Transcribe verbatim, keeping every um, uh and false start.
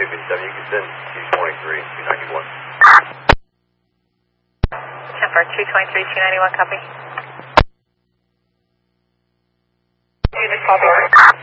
fifty-seven, you can send two twenty-three, two ninety-one. Temper two twenty-three, two ninety-one, copy. You just called me.